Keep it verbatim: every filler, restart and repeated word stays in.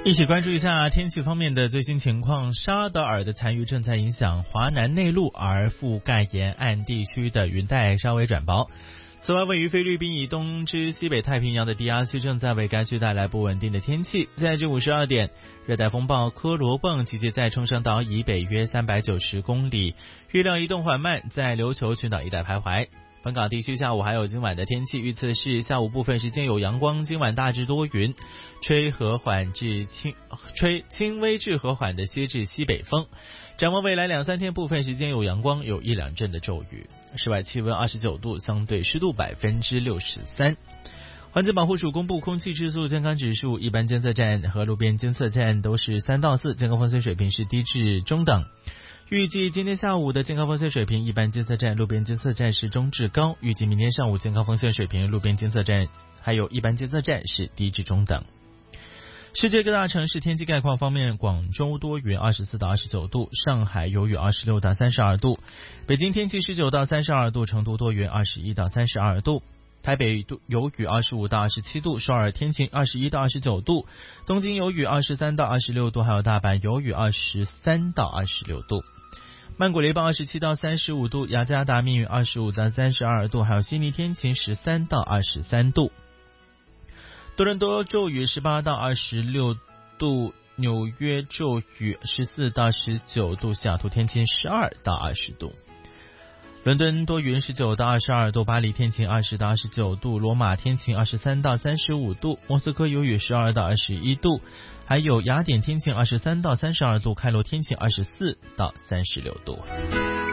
一起关注一下天气方面的最新情况。沙德尔的残余正在影响华南内陆，而覆盖沿岸地区的云带稍微转薄。此外，位于菲律宾以东至西北太平洋的低压区正在为该区带来不稳定的天气。在至五十二点，热带风暴科罗蹦集结在冲绳岛以北约三百九十公里，预料移动缓慢，在琉球群岛一带徘徊。本港地区下午还有今晚的天气预测是：下午部分时间有阳光，今晚大致多云，吹和缓至轻吹轻微至和缓的西至西北风。展望未来两三天，部分时间有阳光，有一两阵的骤雨。室外气温二十九度，相对湿度百分之六十三。环境保护署公布空气质素健康指数，一般监测站和路边监测站都是三到四，健康风险水平是低至中等。预计今天下午的健康风险水平，一般监测站、路边监测站是中至高。预计明天上午健康风险水平，路边监测站还有一般监测站是低至中等。世界各大城市天气概况方面，广州多云二十四到二十九度，上海有雨二十六到三十二度，北京天气十九到三十二度，成都多云二十一到三十二度，台北有雨二十五到二十七度，首尔天晴二十一到二十九度，东京有雨二十三到二十六度，还有大阪有雨二十三到二十六度。曼谷雷暴二十七到三十五度，雅加达密云二十五到三十二度，还有悉尼天晴十三到二十三度。多伦多骤雨十八到二十六度，纽约骤雨十四到十九度，西雅图天晴十二到二十度。伦敦多云十九到二十二度，巴黎天晴二十到二十九度，罗马天晴二十三到三十五度，莫斯科有雨十二到二十一度，还有雅典天晴二十三到三十二度，开罗天晴二十四到三十六度。